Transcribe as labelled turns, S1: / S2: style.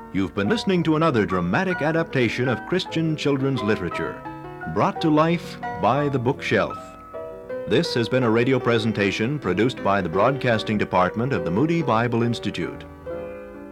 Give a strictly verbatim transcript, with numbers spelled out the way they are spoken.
S1: You've been listening to another dramatic adaptation of Christian children's literature, brought to life by the Bookshelf. This has been a radio presentation produced by the Broadcasting Department of the Moody Bible Institute.